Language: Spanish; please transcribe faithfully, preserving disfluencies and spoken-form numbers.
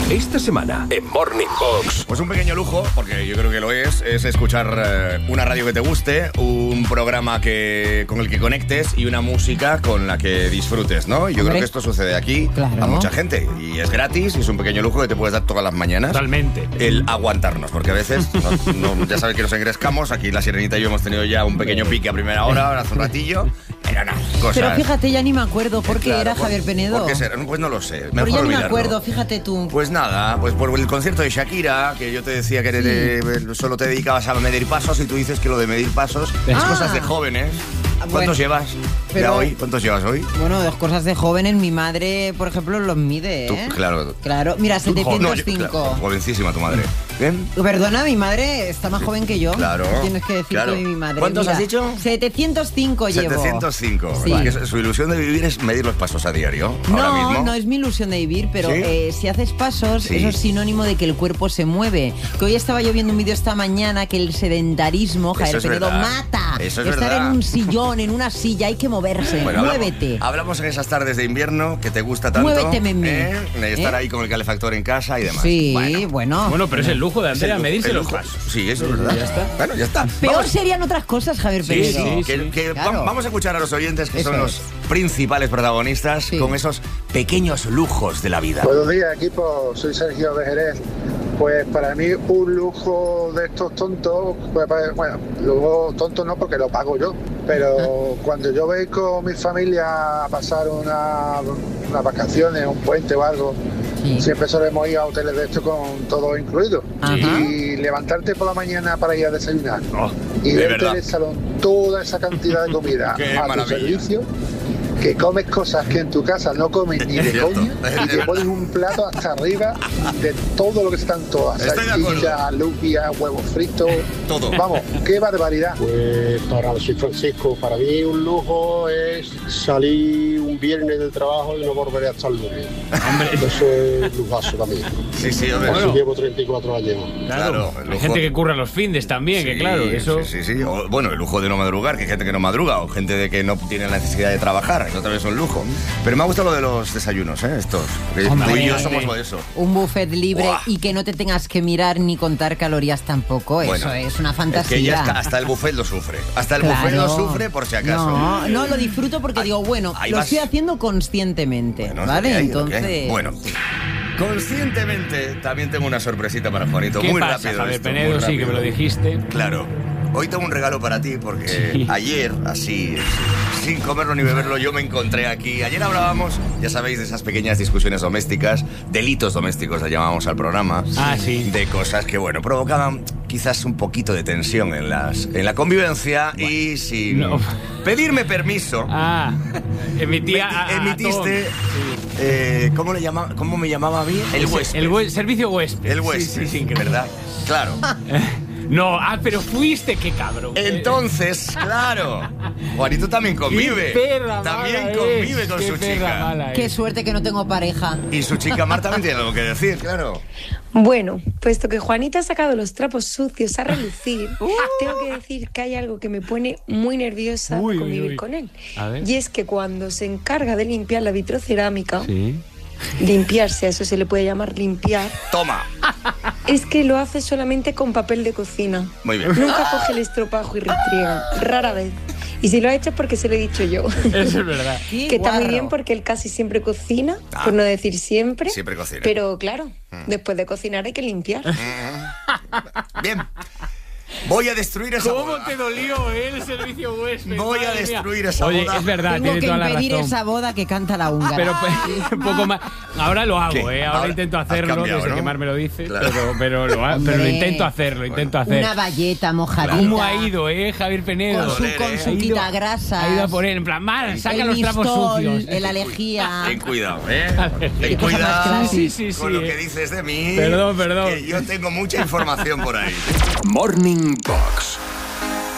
Esta semana en Morning Box. Pues un pequeño lujo, porque yo creo que lo es, es escuchar eh, una radio que te guste, un programa que con el que conectes y una música con la que disfrutes, ¿no? Y yo Hombre, creo que esto sucede aquí claro. a mucha gente. Y es gratis y es un pequeño lujo que te puedes dar todas las mañanas. Totalmente. El aguantarnos, porque a veces, no, no, ya sabes que nos engrescamos. Aquí la Sirenita y yo hemos tenido ya un pequeño pique a primera hora, hace un ratillo. Pero no, cosas. Pero fíjate, ya ni me acuerdo por qué Claro, era por- Javier Penedo. ¿Por qué será? Pues no lo sé. Pero Mejor ya ni me olvidarlo. acuerdo, fíjate tú. Pues nada, pues por el concierto de Shakira, que yo te decía que te- solo te dedicabas a medir pasos y tú dices que lo de medir pasos es Ah. cosas de jóvenes. ¿Cuántos Bueno, llevas pero- ya hoy? ¿Cuántos llevas hoy? Bueno, dos cosas de jóvenes, mi madre, por ejemplo, los mide, Tú, ¿eh? claro. Claro, mira, Tú, jo- no, yo- setecientos cinco. claro, jovencísima tu madre. ¿Bien? Perdona, mi madre está más joven que yo. Claro, Tienes que decir claro. que mi madre. ¿Cuántos Mira, has dicho? setecientos cinco llevo. setecientos cinco. Sí. Que es- su ilusión de vivir es medir los pasos a diario. Ahora No, mismo. no es mi ilusión de vivir, pero ¿Sí? eh, si haces pasos, Sí. eso es sinónimo de que el cuerpo se mueve. Que hoy estaba yo viendo un vídeo esta mañana que el sedentarismo, Javier es Penedo, verdad. mata. Eso es Estar verdad. en un sillón, en una silla, hay que moverse. Bueno, Muévete. Hablamos, hablamos en esas tardes de invierno que te gusta tanto. Muévete, meme. ¿eh? De estar ¿Eh? ahí con el calefactor en casa y demás. Sí, Bueno, bueno. Bueno, pero es el lujo de es Andrea, el- medirse el los lujo. pasos. Sí, eso es verdad. Ya está. Bueno, ya está. Peor Vamos. serían otras cosas, Javier Sí, Penedo. sí, sí, que, sí. que Claro. va- vamos a escuchar a los oyentes que Eso son es. los principales protagonistas Sí. con esos pequeños lujos de la vida. Buenos días, equipo. Soy Sergio de Jerez. Pues para mí un lujo de estos tontos, pues, pues, bueno, luego tonto no porque lo pago yo, pero cuando yo voy con mi familia a pasar una, unas vacaciones, un puente o algo, Sí. siempre solemos ir a hoteles de estos con todo incluido. Ajá. Y levantarte por la mañana para ir a desayunar Oh, y de verte verdad. en el salón toda esa cantidad de comida Qué a tu maravilla. servicio, que comes cosas que en tu casa no comes ni Es de cierto, coña, es y te verdad. pones un plato hasta arriba de todo lo que están todas, Estoy de acuerdo. salchicha, lupia, huevos fritos, Todo. vamos, qué barbaridad. Pues para soy Francisco, para mí un lujo es salir un viernes del trabajo y no volveré hasta el lunes. Hombre, Eso es lujazo también. Sí, sí, hombre. Así Bueno. llevo treinta y cuatro años. Claro, el hay lujo. gente que curra los findes también, que claro, Sí, eso... Sí, sí, sí. O, bueno, el lujo de no madrugar, que hay gente que no madruga, o gente de que no tiene la necesidad de trabajar, eso también es un lujo. Pero me ha gustado lo de los desayunos, ¿eh? Estos. Porque Hombre, tú y yo hombre. somos de eso. Un buffet libre Buah. y que no te tengas que mirar ni contar calorías tampoco. Bueno, eso es una Es fantasía. que ya está- hasta el buffet lo sufre. Hasta el Claro. buffet lo sufre por si acaso. No, no lo disfruto porque Ahí- digo, bueno, ahí lo vas. estoy haciendo conscientemente, Bueno, es lo ¿vale? que hay, es lo que hay. Entonces, Bueno, conscientemente también tengo una sorpresita para Juanito. ¿Qué Muy pasa, rápido. Javier esto, Penedo? muy Sí, que me rápido. lo dijiste. Claro. Hoy tengo un regalo para ti porque Sí. ayer, así, sin comerlo ni beberlo, yo me encontré aquí. Ayer hablábamos, ya sabéis, de esas pequeñas discusiones domésticas, delitos domésticos, le llamamos al programa. Ah, sí. De cosas que, bueno, provocaban quizás un poquito de tensión en, las, en la convivencia y sin No. pedirme permiso. Ah, emitía me- a- a emitiste, Tom. eh, ¿cómo, le llama, ¿cómo me llamaba a mí? El huésped. El hue- servicio huésped. El Sí, huésped, sí, sí, increíble. ¿verdad? Claro. No, ah, pero fuiste, qué cabrón. Entonces, claro, Juanito también convive. Qué perra también mala convive es, con qué su perra chica. mala qué es. suerte que no tengo pareja. Y su chica Marta también tiene algo que decir, claro. Bueno, puesto que Juanita ha sacado los trapos sucios a relucir, tengo que decir que hay algo que me pone muy nerviosa Uy, uy, convivir uy. con él. A ver. Y es que cuando se encarga de limpiar la vitrocerámica, Sí. limpiarse, a eso se le puede llamar limpiar, Toma. es que lo hace solamente con papel de cocina. Muy bien. Nunca coge el estropajo y restriega, rara vez. Y si lo ha hecho es porque se lo he dicho yo. Eso es verdad. Qué Que está muy guarro. bien porque él casi siempre cocina, Ah. por no decir siempre. Siempre cocina. Pero claro, después de cocinar hay que limpiar. Bien. Voy a destruir esa ¿Cómo boda. te dolió eh, el servicio huésped? Voy a Madre mía. destruir esa Oye, boda. es verdad, Tengo tiene que toda la impedir razón. esa boda que canta la húngara. Pero pues, un poco más. Ahora lo hago, ¿Qué? ¿eh? Ahora, Ahora intento has hacerlo, cambiado, desde ¿no? que Mar me lo dice. Claro. Pero, pero, lo, ha- pero lo Hombre. intento hacerlo, intento hacer. Una valleta mojadita. ¿Cómo ha ido, eh, Javier Penedo? Con su, Joder, con eh. su Ha ido- quita grasas. Ha ido a poner, en plan, Mar, saca el los trapos mistol, sucios. el alejía. Ten cuidado, ¿eh? Qué Ten cosa más cuidado clásica. Sí, sí, sí, con lo eh. que dices de mí. Perdón, perdón. Que yo tengo mucha información por ahí. Morning Box.